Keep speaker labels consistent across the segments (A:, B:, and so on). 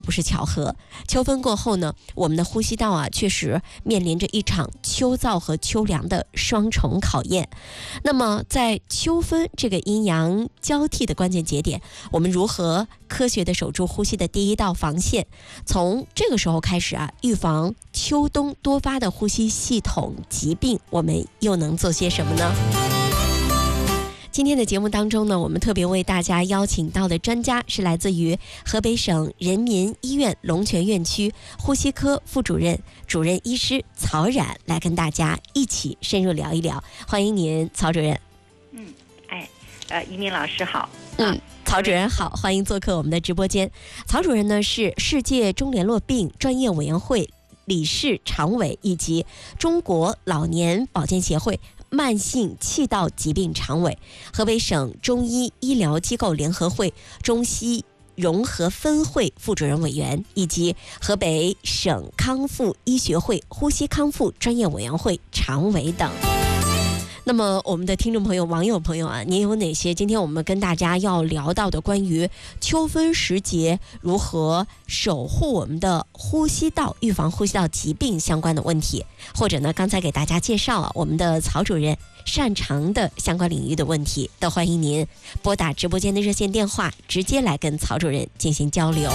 A: 不是巧合。秋分过后呢，我们的呼吸道确实面临着一场秋燥和秋凉的双重考验。那么在秋分这个阴阳交替的关键节点，我们如何科学地守住呼吸的第一道防线？从这个时候开始预防秋冬多发的呼吸系统疾病，我们又能做些什么呢？今天的节目当中呢，我们特别为大家邀请到的专家是来自于河北省人民医院龙泉院区呼吸科副主任、主任医师曹冉，来跟大家一起深入聊一聊。欢迎您，曹主任。
B: 一鸣老师好。
A: 曹主任好，欢迎做客我们的直播间。曹主任呢是世界中联络病专业委员会理事常委以及中国老年保健协会慢性气道疾病常委，河北省中医医疗机构联合会中西融合分会副主任委员，以及河北省康复医学会呼吸康复专业委员会常委等。那么我们的听众朋友、网友朋友您有哪些今天我们跟大家要聊到的关于秋分时节如何守护我们的呼吸道、预防呼吸道疾病相关的问题，或者呢刚才给大家介绍我们的曹主任擅长的相关领域的问题，都欢迎您拨打直播间的热线电话，直接来跟曹主任进行交流。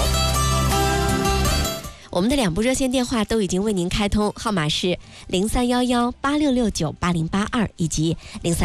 A: 我们的2部热线电话都已经为您开通，号码是031186698082以及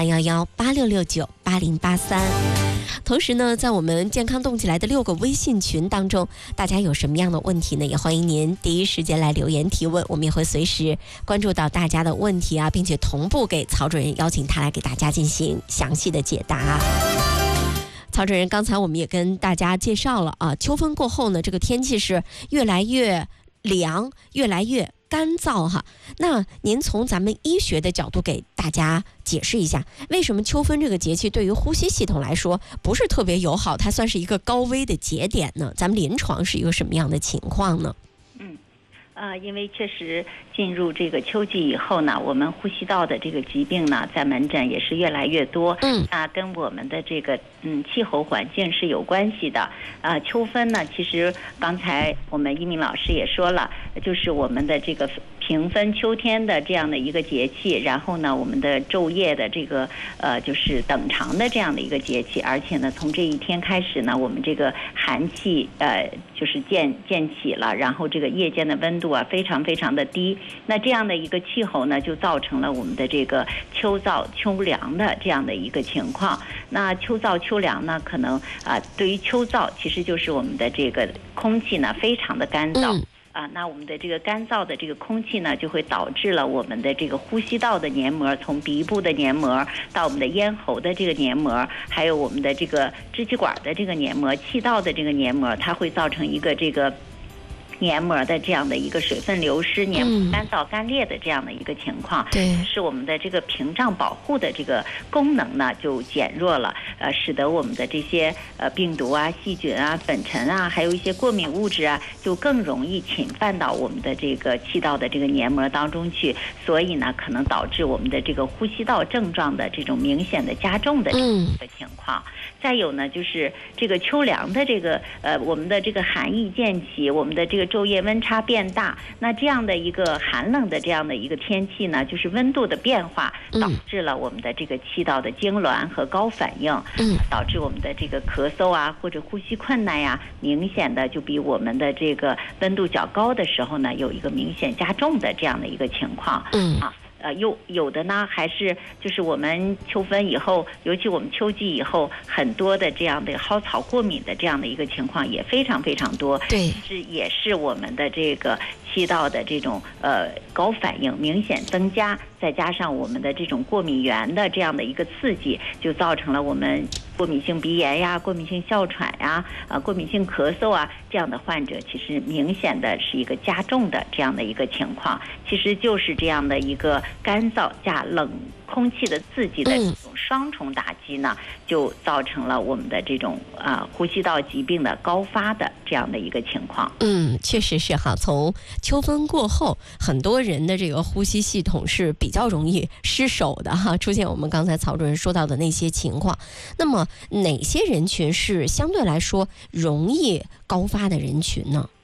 A: 031186698083。同时呢，在我们健康动起来的6个微信群当中，大家有什么样的问题呢？也欢迎您第一时间来留言提问，我们也会随时关注到大家的问题并且同步给曹主任，邀请他来给大家进行详细的解答。曹主任，刚才我们也跟大家介绍了秋分过后呢，这个天气是越来越凉，越来越干燥那您从咱们医学的角度给大家解释一下，为什么秋分这个节气对于呼吸系统来说不是特别友好，它算是一个高危的节点呢？咱们临床是一个什么样的情况呢？
B: 因为确实进入这个秋季以后呢，我们呼吸道的这个疾病呢，在门诊也是越来越多。跟我们的这个气候环境是有关系的。秋分呢，其实刚才我们一鸣老师也说了，就是我们的这个平分秋天的这样的一个节气，然后呢，我们的昼夜的这个就是等长的这样的一个节气，而且呢，从这一天开始呢，我们这个寒气就是渐起了，然后这个夜间的温度非常非常的低，那这样的一个气候呢，就造成了我们的这个秋燥秋凉的这样的一个情况。那秋燥秋凉呢，可能对于秋燥其实就是我们的这个空气呢非常的干燥。那我们的这个干燥的这个空气呢，就会导致了我们的这个呼吸道的黏膜，从鼻部的黏膜到我们的咽喉的这个黏膜，还有我们的这个支气管的这个黏膜、气道的这个黏膜，它会造成一个这个黏膜的这样的一个水分流失、黏膜干燥干裂的这样的一个情况，是我们的这个屏障保护的这个功能呢就减弱了，使得我们的这些病毒细菌粉尘还有一些过敏物质就更容易侵犯到我们的这个气道的这个黏膜当中去，所以呢可能导致我们的这个呼吸道症状的这种明显的加重的这个情况。再有呢，就是这个秋凉的这个我们的这个寒意渐起，我们的这个昼夜温差变大，那这样的一个寒冷的这样的一个天气呢，就是温度的变化导致了我们的这个气道的痉挛和高反应，导致我们的这个咳嗽或者呼吸困难明显的就比我们的这个温度较高的时候呢，有一个明显加重的这样的一个情况。有的呢，还是就是我们秋分以后，尤其我们秋季以后，很多的这样的蒿草过敏的这样的一个情况也非常非常多。也是我们的这个气道的这种高反应明显增加，再加上我们的这种过敏源的这样的一个刺激，就造成了我们过敏性鼻炎过敏性哮喘过敏性咳嗽这样的患者，其实明显的是一个加重的这样的一个情况，其实就是这样的一个干燥加冷空气的刺激的这种双重打击呢，就造成了我们的这种呼吸道疾病的高发的这样的一个情况。
A: 确实是从秋分过后，很多人的这个呼吸系统是比较容易失守的出现我们刚才曹主任说到的那些情况。那么哪些人群是相对来说容易高发的人群呢？